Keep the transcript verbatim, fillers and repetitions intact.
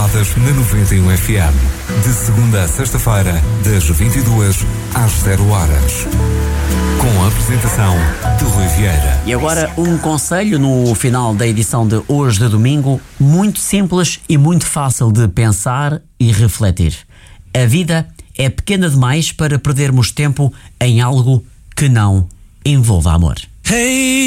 Calçadas na noventa e um F M. De segunda a sexta-feira, das vinte e duas às zero horas. Com a apresentação de Rui Vieira. E agora um conselho no final da edição de hoje de domingo, muito simples e muito fácil de pensar e refletir. A vida é pequena demais para perdermos tempo em algo que não envolva amor. Hey!